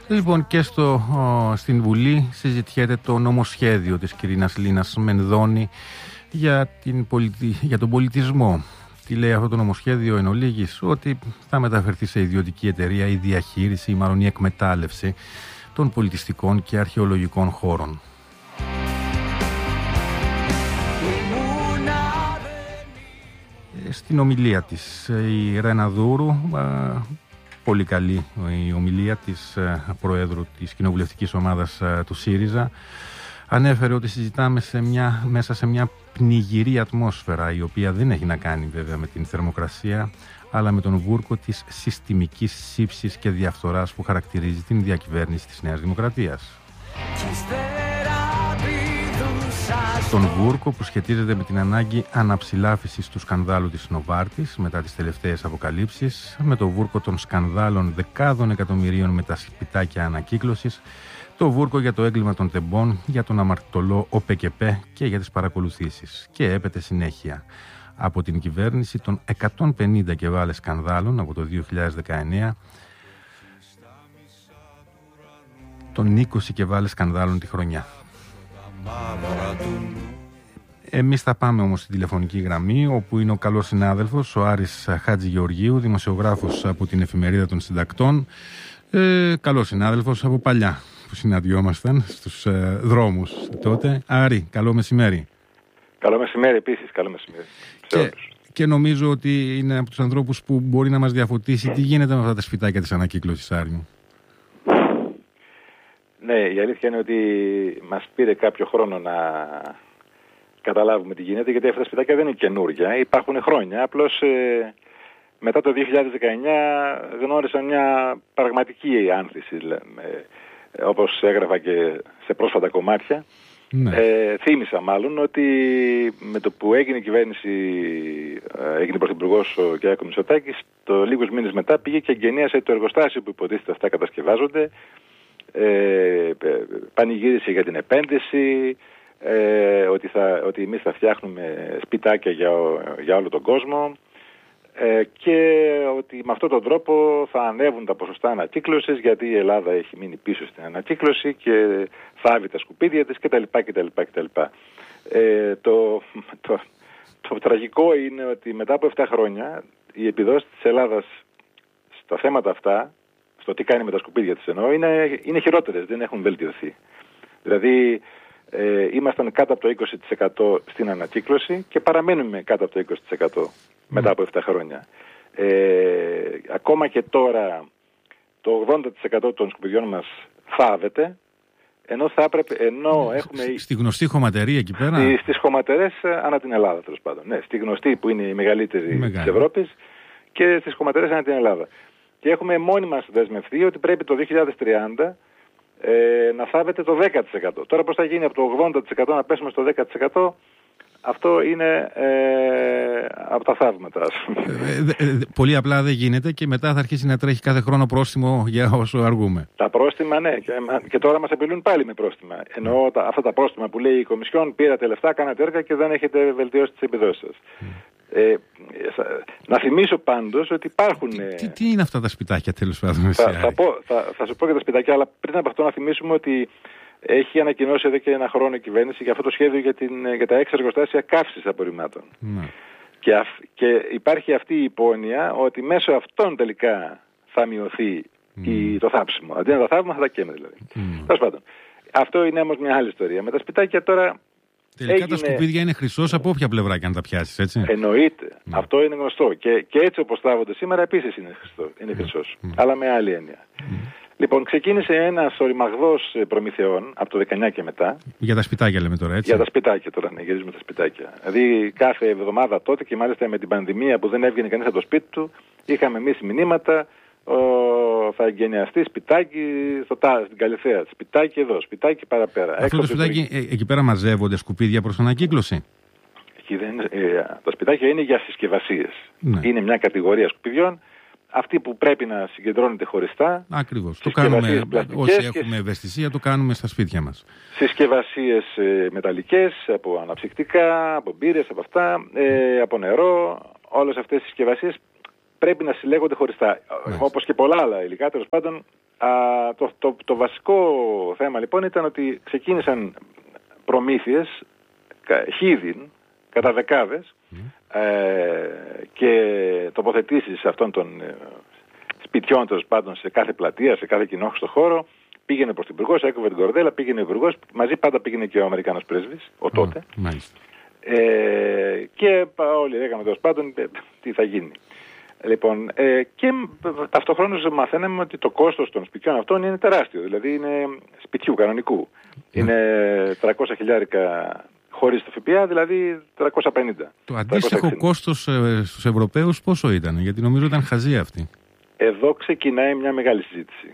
Λοιπόν, και στην Βουλή συζητιέται το νομοσχέδιο της κυρίας Λίνας Μενδώνη για τον πολιτισμό. Τι λέει αυτό το νομοσχέδιο εν ολίγης? Ότι θα μεταφερθεί σε ιδιωτική εταιρεία η διαχείριση ή μάλλον η εκμετάλλευση των πολιτιστικών και αρχαιολογικών χώρων. Στην ομιλία της η Ρένα Δούρου, πολύ καλή η ομιλία της Προέδρου της Κοινοβουλευτικής Ομάδας του ΣΥΡΙΖΑ, ανέφερε ότι συζητάμε μέσα σε μια πνιγυρή ατμόσφαιρα, η οποία δεν έχει να κάνει βέβαια με την θερμοκρασία, αλλά με τον βούρκο της συστημικής σύψης και διαφθοράς που χαρακτηρίζει την διακυβέρνηση της Νέας Δημοκρατίας. Τον βούρκο που σχετίζεται με την ανάγκη αναψηλάφισης του σκανδάλου της Νοβάρτης μετά τις τελευταίες αποκαλύψεις, με το βούρκο των σκανδάλων δεκάδων εκατομμυρίων με τα σπιτάκια ανακύκλωσης, το βούρκο για το έγκλημα των τεμπών, για τον αμαρτωλό ΟΠΕΚΕΠΕ και για τις παρακολουθήσεις. Και έπεται συνέχεια από την κυβέρνηση των 150 και βάλε σκανδάλων από το 2019, των 20 και βάλε σκανδάλων τη χρονιά. Εμείς θα πάμε όμως στη τηλεφωνική γραμμή, όπου είναι ο καλός συνάδελφος, ο Άρης Χατζηγεωργίου, δημοσιογράφος από την Εφημερίδα των Συντακτών. Καλός συνάδελφος από παλιά που συναντιόμασταν στους δρόμους τότε. Άρη, καλό μεσημέρι. Καλό μεσημέρι επίσης, καλό μεσημέρι. Και νομίζω ότι είναι από τους ανθρώπους που μπορεί να μας διαφωτίσει τι γίνεται με αυτά τα σπιτάκια της ανακύκλωσης, Άρη μου. Ναι, η αλήθεια είναι ότι μας πήρε κάποιο χρόνο να καταλάβουμε τι γίνεται, γιατί αυτά τα σπιτάκια δεν είναι καινούρια, υπάρχουν χρόνια. Απλώς μετά το 2019 γνώρισαν μια πραγματική άνθηση, όπως έγραφα και σε πρόσφατα κομμάτια. Ναι. Θύμισα μάλλον ότι με το που έγινε η κυβέρνηση, έγινε πρωθυπουργός ο κ. Μητσοτάκης, το λίγους μήνες μετά πήγε και εγγενίασε το εργοστάσιο που υποτίθεται αυτά κατασκευάζονται, πανηγύρισε για την επένδυση, ότι εμείς θα φτιάχνουμε σπιτάκια για όλο τον κόσμο, και ότι με αυτόν τον τρόπο θα ανέβουν τα ποσοστά ανακύκλωσης, γιατί η Ελλάδα έχει μείνει πίσω στην ανακύκλωση και θάβει τα σκουπίδια της κτλ. Το τραγικό είναι ότι μετά από 7 χρόνια οι επιδόσεις της Ελλάδας στα θέματα αυτά, στο τι κάνει με τα σκουπίδια της εννοώ, είναι χειρότερες, δεν έχουν βελτιωθεί. Δηλαδή ήμασταν κάτω από το 20% στην ανακύκλωση και παραμένουμε κάτω από το 20% μετά από 7 χρόνια. Ακόμα και τώρα το 80% των σκουπιδιών μας θάβεται, ενώ θα έπρεπε, έχουμε... Στη γνωστή χωματερή εκεί πέρα. Στις χωματερές ανά την Ελλάδα, τέλος πάντων. Ναι, στη γνωστή που είναι η μεγαλύτερη της Ευρώπης και στις χωματερές ανά την Ελλάδα. Και έχουμε μόνοι μας δεσμευτεί ότι πρέπει το 2030 να θάβεται το 10%. Τώρα πώς θα γίνει από το 80% να πέσουμε στο 10%, αυτό είναι από τα θαύματα. Πολύ απλά δεν γίνεται και μετά θα αρχίσει να τρέχει κάθε χρόνο πρόστιμο για όσο αργούμε. Τα πρόστιμα, ναι. Και τώρα μας απειλούν πάλι με πρόστιμα. Εννοώ αυτά τα πρόστιμα που λέει η Κομισιόν, πήρατε λεφτά, κάνατε έργα και δεν έχετε βελτιώσει τις επιδόσεις σας. Να θυμίσω πάντως ότι υπάρχουν... Τι είναι αυτά τα σπιτάκια, τέλος πάντων? Θα σου πω για τα σπιτάκια, αλλά πριν από αυτό να θυμίσουμε ότι έχει ανακοινώσει εδώ και ένα χρόνο η κυβέρνηση για αυτό το σχέδιο για τα 6 εργοστάσια καύσης απορριμμάτων. Και υπάρχει αυτή η υπόνοια ότι μέσω αυτών τελικά θα μειωθεί το θάψιμο. Αντί να τα θάβουμε θα τα καίμε δηλαδή. Τέλος πάντων. Αυτό είναι όμως μια άλλη ιστορία. Με τα σπιτάκια τώρα... Τελικά τα σκουπίδια είναι χρυσός από όποια πλευρά και αν τα πιάσεις, έτσι. Εννοείται. Αυτό είναι γνωστό. Και έτσι όπως θάβονται σήμερα επίσης είναι χρυσός. Αλλά με άλλη έννοια. Λοιπόν, ξεκίνησε ένας οριμαγδός προμηθεών από το 19 και μετά. Για τα σπιτάκια λέμε τώρα, έτσι. Για τα σπιτάκια τώρα, ναι, γυρίζουμε τα σπιτάκια. Δηλαδή κάθε εβδομάδα τότε και μάλιστα με την πανδημία που δεν έβγαινε κανείς από το σπίτι του, είχαμε εμείς μηνύματα, θα εγκαινιαστεί σπιτάκι στην Καλυθέα, σπιτάκι εδώ, σπιτάκι παραπέρα. Αυτό το σπιτάκι εκεί πέρα μαζεύονται σκουπίδια προς ανακύκλωση? Τα σπιτάκια είναι για συσκευασίες. Ναι. Είναι μια κατηγορία σκουπιδιών. Αυτή που πρέπει να συγκεντρώνεται χωριστά. Ακριβώς. Το κάνουμε, όσοι έχουμε ευαισθησία, το κάνουμε στα σπίτια μας. Συσκευασίες μεταλλικές, από αναψυκτικά, από μπύρες, από αυτά, από νερό. Όλες αυτές οι συσκευασίες πρέπει να συλλέγονται χωριστά. Όπως και πολλά άλλα υλικά, τέλος πάντων, το βασικό θέμα λοιπόν ήταν ότι ξεκίνησαν προμήθειες χίδιν κατά δεκάδες και τοποθετήσεις αυτών των σπιτιών τέλος πάντων σε κάθε πλατεία, σε κάθε κοινόχρηστο χώρο. Πήγαινε προς την Υπουργός, έκοβε την κορδέλα, πήγαινε ο Υπουργός, μαζί πάντα πήγαινε και ο Αμερικάνος πρέσβης, ο τότε. Και όλοι λέγαμε τέλος πάντων τι θα γίνει. Λοιπόν, και ταυτόχρονα μαθαίναμε ότι το κόστος των σπιτιών αυτών είναι τεράστιο, δηλαδή είναι σπιτιού κανονικού. Είναι 300 χιλιάρικα χωρίς το ΦΠΑ, δηλαδή 350. Το αντίστοιχο κόστος στους Ευρωπαίους πόσο ήταν, γιατί νομίζω ήταν χαζή αυτή. Εδώ ξεκινάει μια μεγάλη συζήτηση.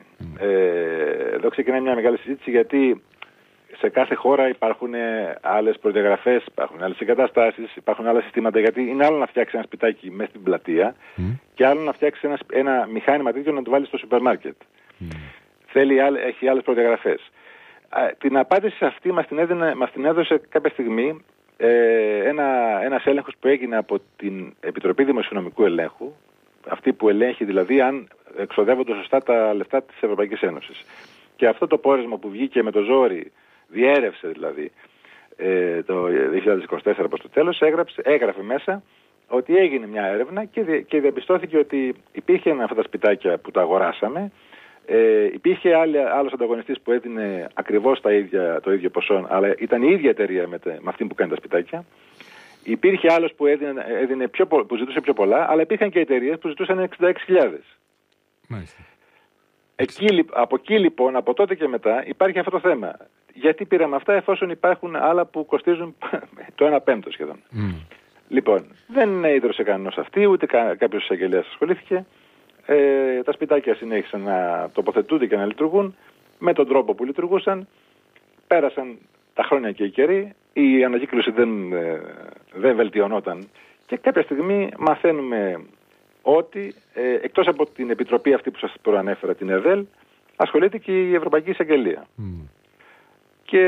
Γιατί σε κάθε χώρα υπάρχουν άλλες προδιαγραφές, υπάρχουν άλλες εγκαταστάσεις, υπάρχουν άλλα συστήματα. Γιατί είναι άλλο να φτιάξει ένα σπιτάκι μέσα στην πλατεία και άλλο να φτιάξει ένα μηχάνημα τέτοιο να το βάλει στο σούπερ μάρκετ. Έχει άλλες προδιαγραφές. Την απάντηση σε αυτή μας την έδωσε κάποια στιγμή ένας έλεγχος που έγινε από την Επιτροπή Δημοσιονομικού Ελέγχου, αυτή που ελέγχει δηλαδή αν εξοδεύονται σωστά τα λεφτά της Ευρωπαϊκής Ένωσης. Και αυτό το πόρισμα που βγήκε με το ζόρι, διέρευσε δηλαδή το 2024 προς το τέλος, έγραφε μέσα ότι έγινε μια έρευνα και διαπιστώθηκε ότι υπήρχε αυτά τα σπιτάκια που τα αγοράσαμε, υπήρχε άλλος ανταγωνιστής που έδινε ακριβώς το ίδιο ποσό, αλλά ήταν η ίδια εταιρεία με αυτή που κάνει τα σπιτάκια. Υπήρχε άλλος που που ζητούσε πιο πολλά, αλλά υπήρχαν και εταιρείες που ζητούσαν 66.000. Μάλιστα. Από εκεί λοιπόν, από τότε και μετά, υπάρχει αυτό το θέμα. Γιατί πήραμε αυτά εφόσον υπάρχουν άλλα που κοστίζουν το 1/5 σχεδόν. Λοιπόν, δεν ίδρωσε κανένας αυτή, ούτε κάποιος εισαγγελέας ασχολήθηκε. Τα σπιτάκια συνέχισαν να τοποθετούνται και να λειτουργούν με τον τρόπο που λειτουργούσαν. Πέρασαν τα χρόνια και οι καιροί, η ανακύκλωση δεν βελτιωνόταν και κάποια στιγμή μαθαίνουμε ότι εκτός από την επιτροπή αυτή που σας προανέφερα, την ΕΔΕΛ, ασχολείται και η Ευρωπαϊκή Εισαγγελία. Και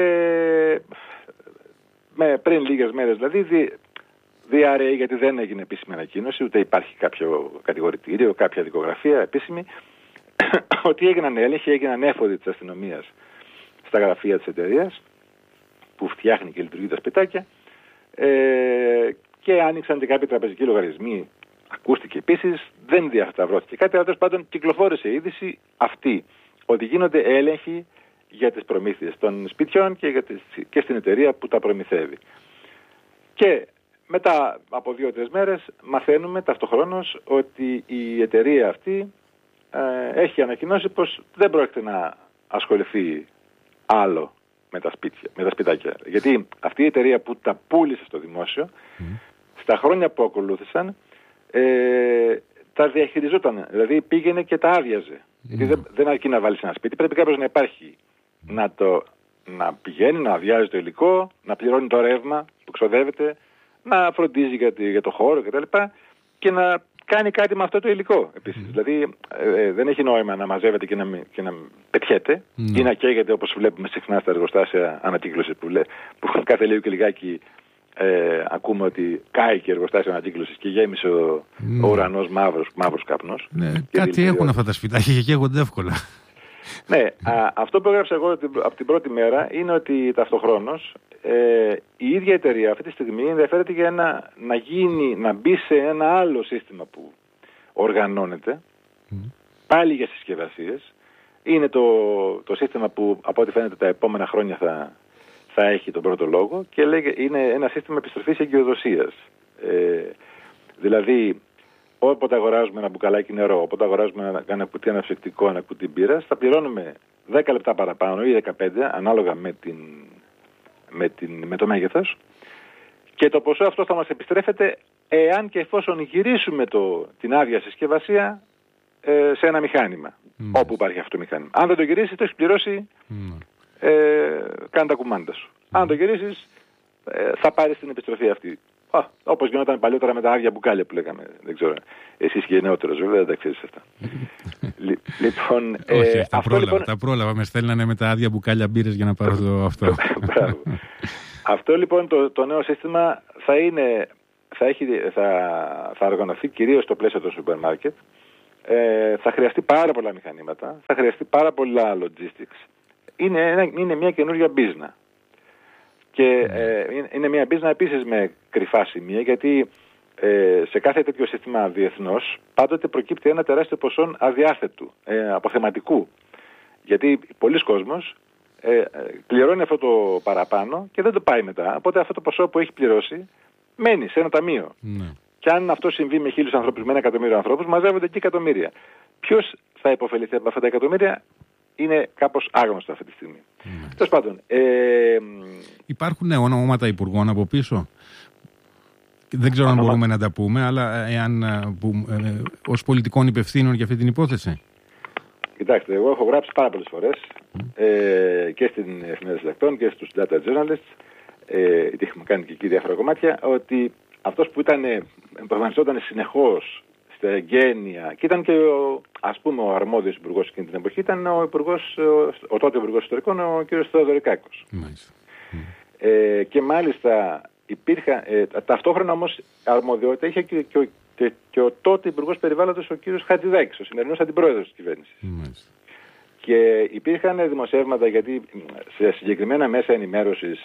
πριν λίγες μέρες δηλαδή διαρρέει, γιατί δεν έγινε επίσημη ανακοίνωση, ούτε υπάρχει κάποιο κατηγορητήριο, κάποια δικογραφία επίσημη, ότι έγιναν έφοδοι της αστυνομίας στα γραφεία της εταιρείας που φτιάχνει και λειτουργεί τα σπιτάκια και άνοιξαν και κάποιοι τραπεζικοί λογαριασμοί. Ακούστηκε επίσης, δεν διασταυρώθηκε κάτι, αλλά τέλος πάντων κυκλοφόρησε η είδηση αυτή, ότι γίνονται έλεγχοι για τις προμήθειες των σπιτιών και στην εταιρεία που τα προμηθεύει. Και μετά από 2-3 μέρες μαθαίνουμε ταυτοχρόνως ότι η εταιρεία αυτή έχει ανακοινώσει πως δεν πρόκειται να ασχοληθεί άλλο με τα σπιτάκια. Γιατί αυτή η εταιρεία που τα πούλησε στο δημόσιο, στα χρόνια που ακολούθησαν, τα διαχειριζόταν. Δηλαδή πήγαινε και τα άδειαζε. Γιατί δεν αρκεί να βάλεις ένα σπίτι, πρέπει κάποιος να υπάρχει. Να πηγαίνει, να αδειάζει το υλικό, να πληρώνει το ρεύμα που ξοδεύεται, να φροντίζει για το χώρο κτλ. Και να κάνει κάτι με αυτό το υλικό επίσης. Δηλαδή δεν έχει νόημα να μαζεύεται και να πετιέται ή να καίγεται, όπως βλέπουμε συχνά στα εργοστάσια ανακύκλωσης που κάθε λίγο και λιγάκι ακούμε ότι κάει και εργοστάσιο ανακύκλωσης και γέμισε ο ουρανός μαύρος καπνός. Κάτι έχουν αυτά τα σπιτάκια και καίγονται εύκολα. Ναι, αυτό που έγραψα εγώ από την πρώτη μέρα είναι ότι ταυτοχρόνως η ίδια εταιρεία αυτή τη στιγμή ενδιαφέρεται για να μπει σε ένα άλλο σύστημα που οργανώνεται, πάλι για συσκευασίες. Είναι το σύστημα που από ό,τι φαίνεται τα επόμενα χρόνια θα έχει τον πρώτο λόγο και είναι ένα σύστημα επιστροφής εγκυοδοσίας. Δηλαδή, όποτε αγοράζουμε ένα μπουκαλάκι νερό, όποτε αγοράζουμε ένα κουτί αναψυκτικό, ένα κουτί μπύρας, θα πληρώνουμε 10 λεπτά παραπάνω ή 15, ανάλογα με το μέγεθος, και το ποσό αυτό θα μας επιστρέφεται εάν και εφόσον γυρίσουμε την άδεια συσκευασία σε ένα μηχάνημα, όπου υπάρχει αυτό το μηχάνημα. Αν δεν το γυρίσεις, το έχεις πληρώσει, κάνε τα κουμάντα σου. Αν το γυρίσεις, θα πάρεις την επιστροφή αυτή. Όπως γινόταν παλιότερα με τα άδεια μπουκάλια που λέγαμε. Δεν ξέρω. Εσείς και οι νεότερος, βέβαια, δεν τα ξέρεις αυτά. Λοιπόν, όχι, τα πρόλαβα. Με στέλνανε με τα άδεια μπουκάλια μπύρες για να πάρω αυτό. Αυτό λοιπόν το νέο σύστημα θα οργανωθεί κυρίως στο πλαίσιο των σούπερ μάρκετ, θα χρειαστεί πάρα πολλά μηχανήματα, θα χρειαστεί πάρα πολλά logistics. Είναι μια καινούργια μπίζνα. Και είναι μια μπίζνα επίσης με κρυφά σημεία, γιατί σε κάθε τέτοιο σύστημα διεθνώς πάντοτε προκύπτει ένα τεράστιο ποσό αδιάθετου, αποθεματικού. Γιατί πολλοί κόσμος πληρώνει αυτό το παραπάνω και δεν το πάει μετά. Οπότε αυτό το ποσό που έχει πληρώσει μένει σε ένα ταμείο. Ναι. Και αν αυτό συμβεί με 1.000 ανθρώπους, με 1 εκατομμύριο ανθρώπους, μαζεύονται εκεί εκατομμύρια. Ποιος θα υποφεληθεί από αυτά τα εκατομμύρια είναι κάπως άγνωστο αυτή τη στιγμή. Τέλος πάντων. Υπάρχουν ονόματα υπουργών από πίσω. Δεν ξέρω αν μπορούμε να τα πούμε, αλλά ως πολιτικών υπευθύνων για αυτή την υπόθεση. Κοιτάξτε, εγώ έχω γράψει πάρα πολλές φορές και στην Εφημερίδα Συντακτών και στους data journalists, γιατί έχουμε κάνει και εκεί διάφορα κομμάτια, ότι αυτός που εμφανιζόταν συνεχώς στα εγγένεια και ήταν και ο αρμόδιος υπουργός εκείνη την εποχή, ήταν ο τότε υπουργός ιστορικών, ο κ. Θεοδωρικάκος. Και μάλιστα υπήρχαν, ταυτόχρονα όμως αρμοδιότητα είχε και ο τότε υπουργός περιβάλλοντος, ο κ. Χατζηδάκης, ο σημερινός αντιπρόεδρος της κυβέρνησης. Και υπήρχαν δημοσιεύματα, γιατί σε συγκεκριμένα μέσα ενημέρωσης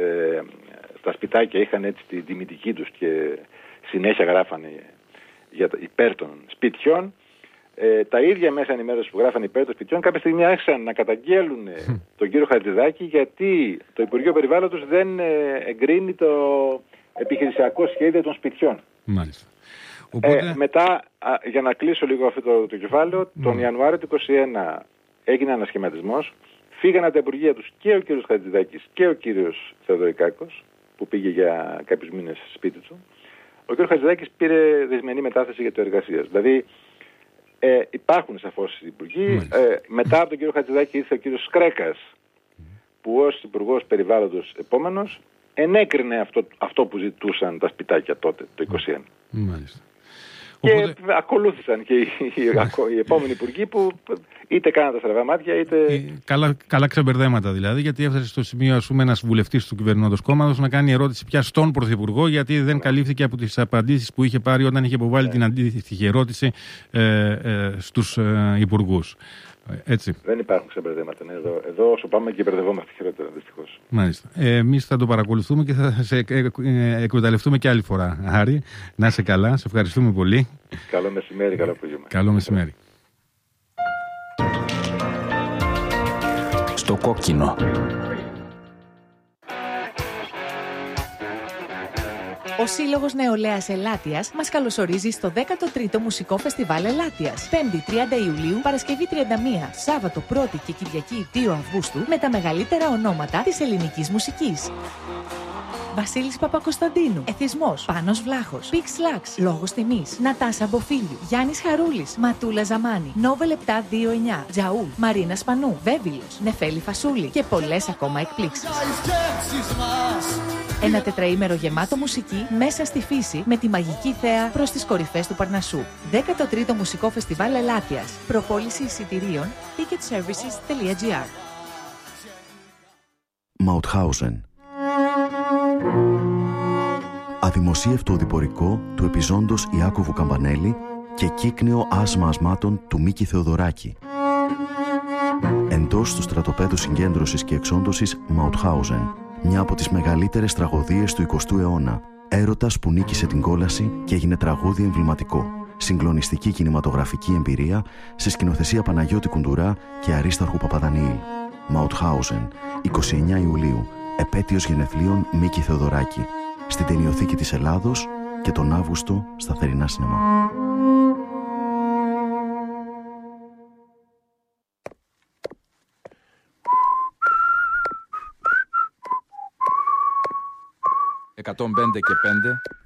τα σπιτάκια είχαν έτσι τη τιμητική τους και συνέχεια γράφανε υπέρ των σπιτιών. Τα ίδια μέσα ενημέρωσης που γράφανε υπέρ των σπιτιών κάποια στιγμή άρχισαν να καταγγέλουν τον κύριο Χατζηδάκη, γιατί το Υπουργείο Περιβάλλοντος δεν εγκρίνει το επιχειρησιακό σχέδιο των σπιτιών. Μάλιστα. Μετά, για να κλείσω λίγο αυτό το κεφάλαιο, τον Ιανουάριο του 2021 έγινε ανασχηματισμός. Φύγανε τα υπουργεία τους και ο κύριος Χατζηδάκης και ο κύριος Θεοδωρικάκος, που πήγε για κάποιους μήνες σπίτι του. Ο κύριος Χατζηδάκης πήρε δεσμενή μετάθεση για το εργασίας. Δηλαδή υπάρχουν σαφώς οι υπουργοί. Μετά από τον κύριο Χατζηδάκη ήρθε ο κύριος Σκρέκας, που ως υπουργός περιβάλλοντος επόμενος ενέκρινε αυτό που ζητούσαν τα σπιτάκια τότε, το 2021. Μάλιστα. Και ακολούθησαν και οι επόμενοι υπουργοί που είτε κάναν τα στραβά μάτια είτε. Καλά ξεμπερδέματα δηλαδή, γιατί έφτασε στο σημείο, ας πούμε, ένας βουλευτής του κυβερνώντος κόμματος να κάνει ερώτηση πια στον Πρωθυπουργό, γιατί δεν καλύφθηκε από τις απαντήσεις που είχε πάρει όταν είχε υποβάλει την αντίστοιχη ερώτηση στους υπουργούς. Έτσι. Δεν υπάρχουν ξεμπερδέματα. Εδώ όσο πάμε και μπερδευόμαστε χειρότερα, δυστυχώς. Μάλιστα. Εμείς θα το παρακολουθούμε και θα σε εκμεταλλευτούμε και άλλη φορά, Άρη. Να είσαι καλά. Σε ευχαριστούμε πολύ. Καλό μεσημέρι, καλό απόγευμα. Καλό μεσημέρι. Στο κόκκινο. Ο Σύλλογος Νεολαίας Ελάττιας μας καλωσορίζει στο 13ο Μουσικό Φεστιβάλ Ελάττιας. 5η 30 Ιουλίου, Παρασκευή 31, Σάββατο 1η και Κυριακή 2 Αυγούστου με τα μεγαλύτερα ονόματα της ελληνικής μουσικής. Βασίλης Παπακοσταντίνου, Εθισμός, Πάνος Βλάχος, Πιξ Λάξ, Λόγος Τιμής, Νατάσα Μποφίλιου, Γιάννης Χαρούλης, Ματούλα Ζαμάνη, Νόβελ 729, Τζαούλ, Μαρίνα Σπανού, Βέβυλος, Νεφέλη Φασούλη και πολλές ακόμα εκπλήξεις. Ένα τετραήμερο γεμάτο μουσική μέσα στη φύση με τη μαγική θέα προς τις κορυφές του Παρνασσού. 13ο Μουσικό Φεστιβάλ Ελάττιας. Προπόληση εισιτηρίων ticketservices.gr. Μαουτχάουζεν. Αδημοσίευτο οδηπορικό του επιζώντος Ιάκωβου Καμπανέλη και κύκνιο άσμα ασμάτων του Μίκη Θεοδωράκη. Εντός του στρατοπέδου συγκέντρωσης και εξόντωσης Μαουτχάουζεν, μια από τις μεγαλύτερες τραγωδίες του 20ου αιώνα. Έρωτας που νίκησε την κόλαση και έγινε τραγούδι εμβληματικό. Συγκλονιστική κινηματογραφική εμπειρία σε σκηνοθεσία Παναγιώτη Κουντουρά και Αρίσταρχου Παπαδανιήλ. Μαουτχάουζεν, 29 Ιουλίου, επέτειος γενεθλίων Μίκη Θεοδωράκη. Στην Ταινιοθήκη της Ελλάδος και τον Αύγουστο στα Θερινά Σινεμά. «105 και 5